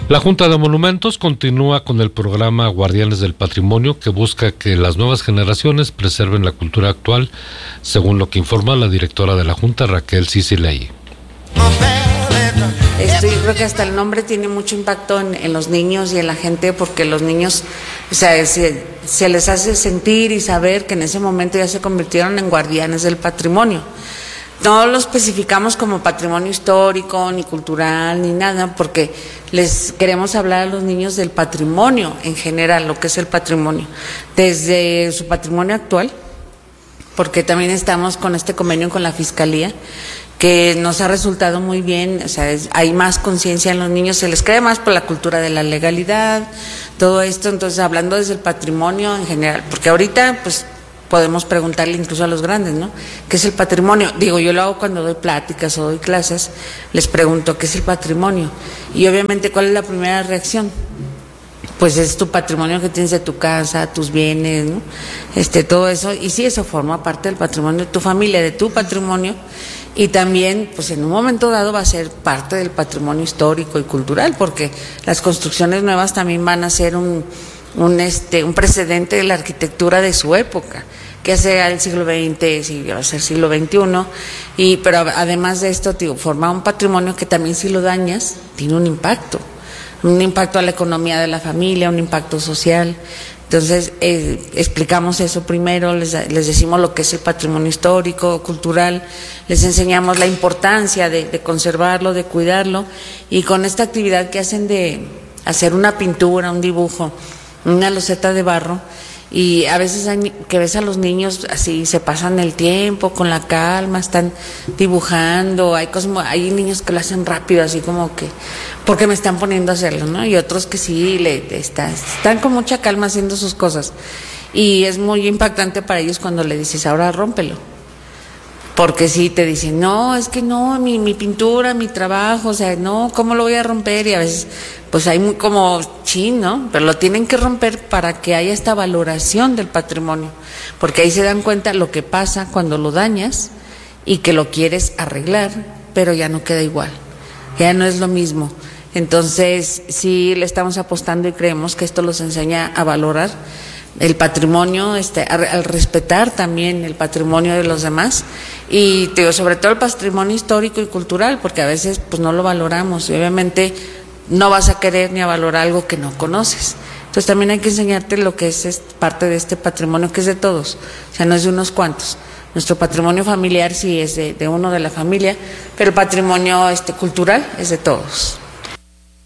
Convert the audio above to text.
La Junta de Monumentos continúa con el programa Guardianes del Patrimonio, que busca que las nuevas generaciones preserven la cultura actual, según lo que informa la directora de la Junta, Raquel Cicilei. Yo creo que hasta el nombre tiene mucho impacto en los niños y en la gente, porque los niños, o sea, se les hace sentir y saber que en ese momento ya se convirtieron en guardianes del patrimonio. No lo especificamos como patrimonio histórico, ni cultural, ni nada, porque les queremos hablar a los niños del patrimonio en general, lo que es el patrimonio, desde su patrimonio actual, porque también estamos con este convenio con la Fiscalía, que nos ha resultado muy bien. O sea, hay más conciencia en los niños, se les cree más por la cultura de la legalidad, todo esto. Entonces, hablando desde el patrimonio en general, porque ahorita, pues, podemos preguntarle incluso a los grandes, ¿no? ¿Qué es el patrimonio? Digo, yo lo hago cuando doy pláticas o doy clases, les pregunto, ¿qué es el patrimonio? Y obviamente, ¿cuál es la primera reacción? Pues es tu patrimonio que tienes de tu casa, tus bienes, ¿no? Todo eso, y sí, eso forma parte del patrimonio de tu familia, de tu patrimonio, y también, pues en un momento dado va a ser parte del patrimonio histórico y cultural, porque las construcciones nuevas también van a ser un precedente de la arquitectura de su época, que sea el siglo XX, si va a ser siglo XXI, pero además de esto, forma un patrimonio que también, si lo dañas, tiene un impacto a la economía de la familia, un impacto social. Entonces, explicamos eso primero, les decimos lo que es el patrimonio histórico, cultural, les enseñamos la importancia de conservarlo, de cuidarlo, y con esta actividad que hacen de hacer una pintura, un dibujo, una loseta de barro, y a veces que ves a los niños así, se pasan el tiempo con la calma, están dibujando, hay niños que lo hacen rápido, así como que, porque me están poniendo a hacerlo, ¿no? Y otros que sí, están con mucha calma haciendo sus cosas, y es muy impactante para ellos cuando le dices, ahora rómpelo. Porque sí te dicen, no, es que no, mi pintura, mi trabajo, o sea, no, ¿cómo lo voy a romper? Y a veces, pues hay muy como chin, ¿no? Pero lo tienen que romper para que haya esta valoración del patrimonio, porque ahí se dan cuenta lo que pasa cuando lo dañas y que lo quieres arreglar, pero ya no queda igual, ya no es lo mismo. Entonces, sí le estamos apostando y creemos que esto los enseña a valorar el patrimonio, al respetar también el patrimonio de los demás, y sobre todo el patrimonio histórico y cultural, porque a veces pues no lo valoramos, y obviamente no vas a querer ni a valorar algo que no conoces. Entonces también hay que enseñarte lo que es parte de este patrimonio, que es de todos, o sea, no es de unos cuantos. Nuestro patrimonio familiar sí es de uno de la familia, pero el patrimonio cultural es de todos.